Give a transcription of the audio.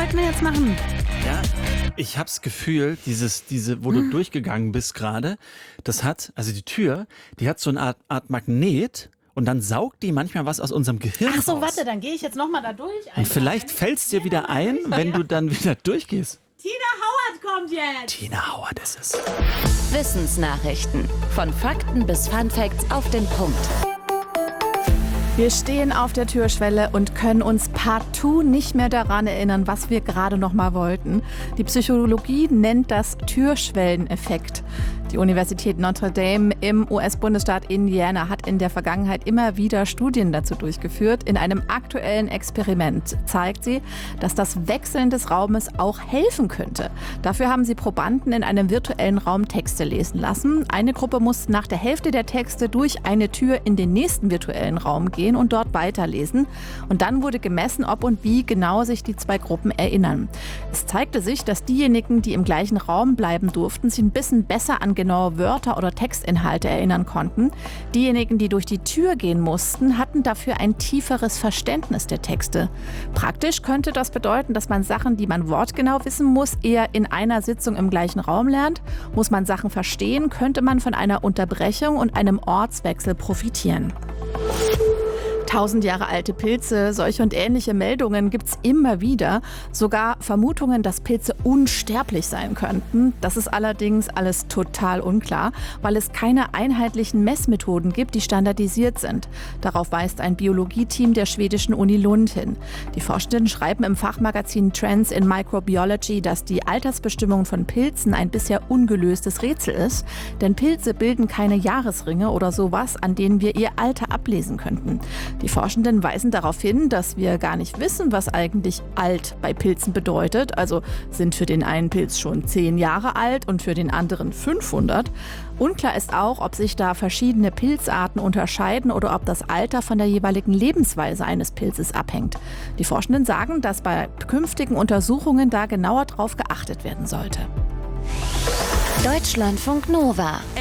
wollten wir jetzt machen? Ja, ich habe das Gefühl, wo du durchgegangen bist gerade, also die Tür, die hat so eine Art Magnet und dann saugt die manchmal was aus unserem Gehirn Ach so, raus. warte, dann gehe ich jetzt nochmal da durch. Und vielleicht fällt es dir wieder ein, wenn du dann wieder durchgehst. Tina Howard kommt jetzt. Tina Howard ist es. Wissensnachrichten. Von Fakten bis Funfacts auf den Punkt. Wir stehen auf der Türschwelle und können uns partout nicht mehr daran erinnern, was wir gerade noch mal wollten. Die Psychologie nennt das Türschwelleneffekt. Die Universität Notre Dame im US-Bundesstaat Indiana hat in der Vergangenheit immer wieder Studien dazu durchgeführt. In einem aktuellen Experiment zeigt sie, dass das Wechseln des Raumes auch helfen könnte. Dafür haben sie Probanden in einem virtuellen Raum Texte lesen lassen. Eine Gruppe musste nach der Hälfte der Texte durch eine Tür in den nächsten virtuellen Raum gehen und dort weiterlesen. Und dann wurde gemessen, ob und wie genau sich die zwei Gruppen erinnern. Es zeigte sich, dass diejenigen, die im gleichen Raum bleiben durften, sich ein bisschen besser an genaue Wörter oder Textinhalte erinnern konnten. Diejenigen, die durch die Tür gehen mussten, hatten dafür ein tieferes Verständnis der Texte. Praktisch könnte das bedeuten, dass man Sachen, die man wortgenau wissen muss, eher in einer Sitzung im gleichen Raum lernt. Muss man Sachen verstehen, könnte man von einer Unterbrechung und einem Ortswechsel profitieren. 1000 Jahre alte Pilze, solche und ähnliche Meldungen gibt es immer wieder. Sogar Vermutungen, dass Pilze unsterblich sein könnten. Das ist allerdings alles total unklar, weil es keine einheitlichen Messmethoden gibt, die standardisiert sind. Darauf weist ein Biologieteam der schwedischen Uni Lund hin. Die Forschenden schreiben im Fachmagazin Trends in Microbiology, dass die Altersbestimmung von Pilzen ein bisher ungelöstes Rätsel ist. Denn Pilze bilden keine Jahresringe oder sowas, an denen wir ihr Alter ablesen könnten. Die Forschenden weisen darauf hin, dass wir gar nicht wissen, was eigentlich alt bei Pilzen bedeutet. Also sind für den einen Pilz schon 10 Jahre alt und für den anderen 500. Unklar ist auch, ob sich da verschiedene Pilzarten unterscheiden oder ob das Alter von der jeweiligen Lebensweise eines Pilzes abhängt. Die Forschenden sagen, dass bei künftigen Untersuchungen da genauer drauf geachtet werden sollte. Deutschlandfunk Nova.